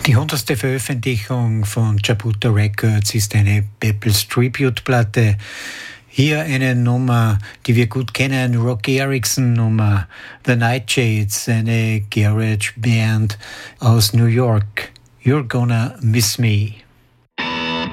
Die 100. Veröffentlichung von Jabuta Records ist eine Pepples Tribute-Platte. Hier eine Nummer, die wir gut kennen, Rocky Erickson-Nummer, The Nightshades, eine Garage-Band aus New York. You're Gonna Miss Me.